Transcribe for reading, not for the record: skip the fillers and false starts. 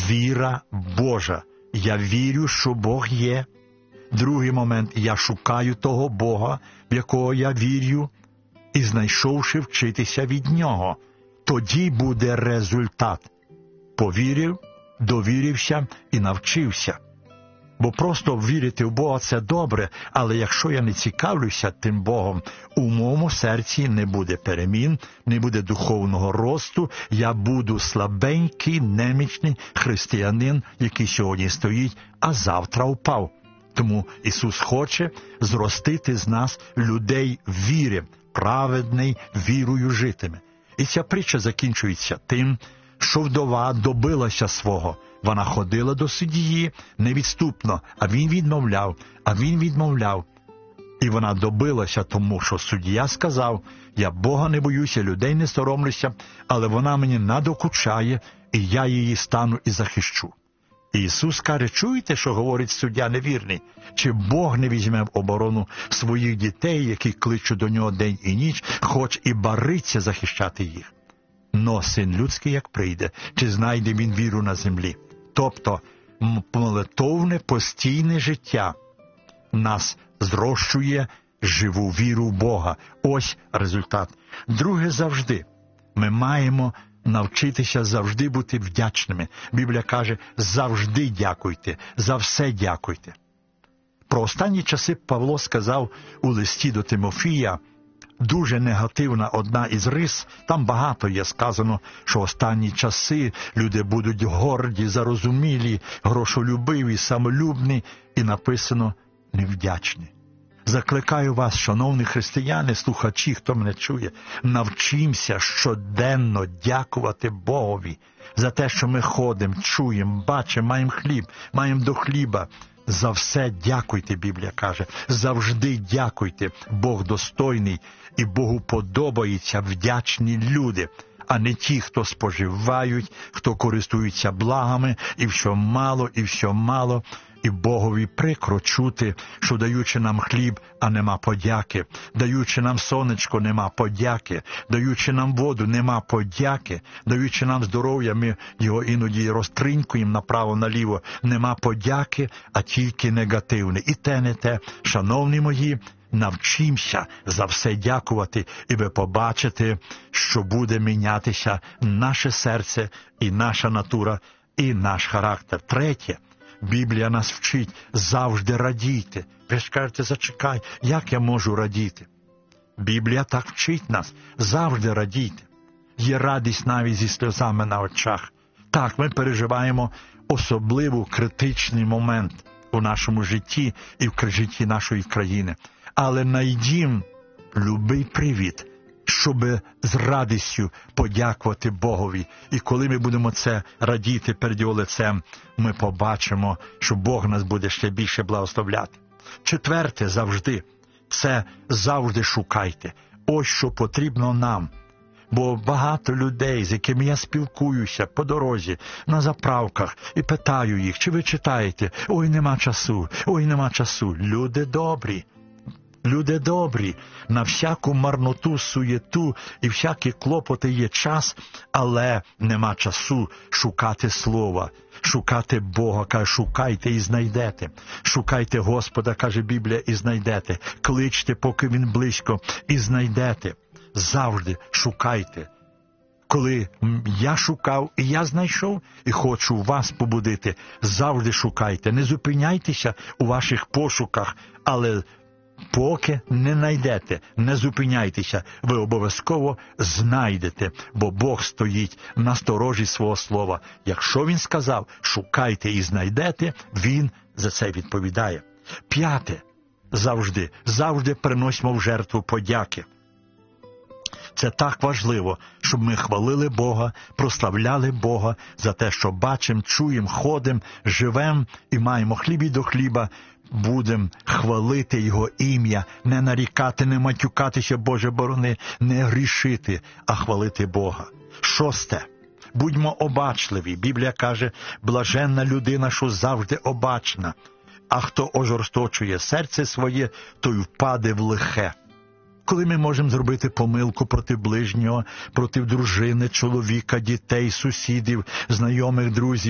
віра Божа. Я вірю, що Бог є. Другий момент – я шукаю того Бога, в якого я вірю, і знайшовши вчитися від Нього. Тоді буде результат. Повірив, довірився і навчився. Бо просто вірити в Бога – це добре, але якщо я не цікавлюся тим Богом, у моєму серці не буде перемін, не буде духовного росту, я буду слабенький, немічний християнин, який сьогодні стоїть, а завтра впав. Тому Ісус хоче зростити з нас людей віри, праведний вірою житиме. І ця притча закінчується тим, що вдова добилася свого. Вона ходила до судді невідступно, а він відмовляв. І вона добилася тому, що суддя сказав: я Бога не боюся, людей не соромлюся, але вона мені надокучає, і я її стану і захищу. І Ісус каже: чуєте, що говорить суддя невірний? Чи Бог не візьме в оборону своїх дітей, які кличуть до нього день і ніч, хоч і бариться захищати їх? Но Син людський, як прийде, чи знайде він віру на землі? Тобто, молитовне, постійне життя нас зрощує живу віру в Бога. Ось результат. Друге, завжди. Ми маємо навчитися завжди бути вдячними. Біблія каже: завжди дякуйте, за все дякуйте. Про останні часи Павло сказав у листі до Тимофія, дуже негативна одна із рис, там багато є сказано, що останні часи люди будуть горді, зарозумілі, грошолюбиві, самолюбні, і написано невдячні. Закликаю вас, шановні християни, слухачі, хто мене чує, навчимося щоденно дякувати Богові за те, що ми ходимо, чуємо, бачимо, маємо хліб, маємо до хліба. За все дякуйте, Біблія каже. Завжди дякуйте. Бог достойний, і Богу подобаються вдячні люди, а не ті, хто споживають, хто користуються благами, і все мало. І Богові прикро чути, що даючи нам хліб, а нема подяки, даючи нам сонечко, нема подяки, даючи нам воду, нема подяки, даючи нам здоров'я, ми його іноді розтринькуємо направо-наліво, нема подяки, а тільки негативне. І те не те. Шановні мої, навчимося за все дякувати, і ви побачите, що буде мінятися наше серце, і наша натура, і наш характер. Третє. Біблія нас вчить: завжди радійте. Ви ж кажете: зачекай, як я можу радіти? Біблія так вчить нас: завжди радійте. Є радість навіть зі сльозами на очах. Так, ми переживаємо особливо критичний момент у нашому житті і в житті нашої країни. Але найдім любий привід, щоб з радістю подякувати Богові. І коли ми будемо це радіти перед Його лицем, ми побачимо, що Бог нас буде ще більше благословляти. Четверте, завжди. Це завжди шукайте. Ось що потрібно нам. Бо багато людей, з якими я спілкуюся по дорозі, на заправках, і питаю їх: чи ви читаєте? Ой, нема часу. Люди добрі, на всяку марноту, суєту і всякі клопоти є час, але нема часу шукати слова, шукати Бога. Каже: шукайте і знайдете. Шукайте Господа, каже Біблія, і знайдете. Кличте, поки Він близько, і знайдете. Завжди шукайте. Коли я шукав, і я знайшов, і хочу вас побудити, завжди шукайте. Не зупиняйтеся у ваших пошуках, але поки не знайдете, не зупиняйтеся, ви обов'язково знайдете, бо Бог стоїть на сторожі свого слова. Якщо Він сказав: шукайте і знайдете, Він за це відповідає. П'яте. Завжди приносимо в жертву подяки. Це так важливо, щоб ми хвалили Бога, прославляли Бога за те, що бачимо, чуємо, ходимо, живемо і маємо хліб і до хліба. Будемо хвалити Його ім'я, не нарікати, не матюкатися, Боже борони, не грішити, а хвалити Бога. Шосте. Будьмо обачливі. Біблія каже: блаженна людина, що завжди обачна, а хто ожорсточує серце своє, той впаде в лихе. Коли ми можемо зробити помилку проти ближнього, проти дружини, чоловіка, дітей, сусідів, знайомих, друзів,